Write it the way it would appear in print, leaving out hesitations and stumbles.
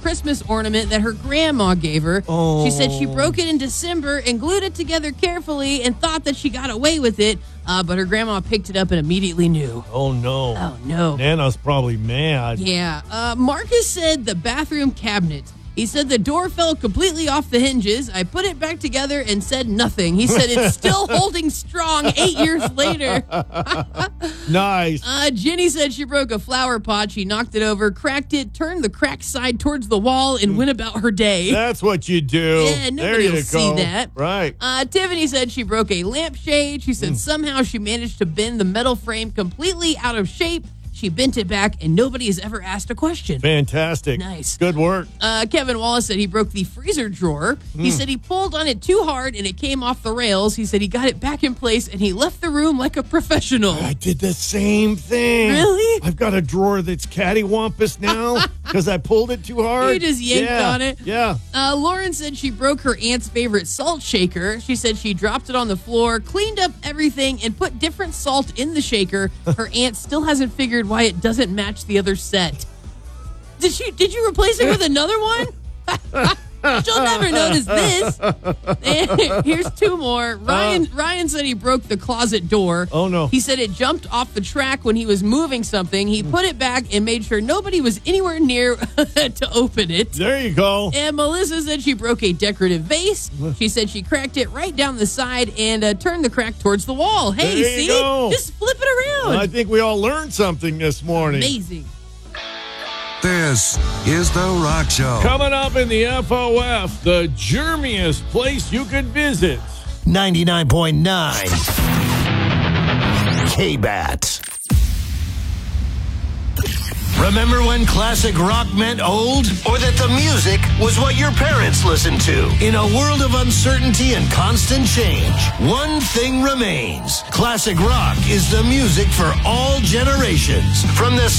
Christmas ornament that her grandma gave her. Oh. She said she broke it in December and glued it together carefully and thought that she got away with it, but her grandma picked it up and immediately knew. Oh, no. Oh, no. Nana's probably mad. Yeah. Marcus said the bathroom cabinet. He said the door fell completely off the hinges. I put it back together and said nothing. He said it's still holding strong 8 years later. Nice. Jenny said she broke a flower pot. She knocked it over, cracked it, turned the cracked side towards the wall, and went about her day. That's what you do. Yeah, nobody will see that. Right. Tiffany said she broke a lampshade. She said somehow she managed to bend the metal frame completely out of shape. She bent it back, and nobody has ever asked a question. Fantastic. Nice. Good work. Kevin Wallace said he broke the freezer drawer. He said he pulled on it too hard, and it came off the rails. He said he got it back in place, and he left the room like a professional. I did the same thing. Really? I've got a drawer that's cattywampus now because I pulled it too hard. You just yanked on it? Yeah. Lauren said she broke her aunt's favorite salt shaker. She said she dropped it on the floor, cleaned up everything, and put different salt in the shaker. Her aunt still hasn't figured why it doesn't match the other set. Did you replace it with another one? She'll never notice this. And here's two more. Ryan said he broke the closet door. Oh, no. He said it jumped off the track when he was moving something. He put it back and made sure nobody was anywhere near to open it. There you go. And Melissa said she broke a decorative vase. She said she cracked it right down the side and turned the crack towards the wall. Hey, There you see? go. Just flip it around. I think we all learned something this morning. Amazing. This is The Rock Show. Coming up in the FOF, the germiest place you could visit. 99.9 K-Bat. Remember when classic rock meant old? Or that the music was what your parents listened to? In a world of uncertainty and constant change, one thing remains. Classic rock is the music for all generations. From the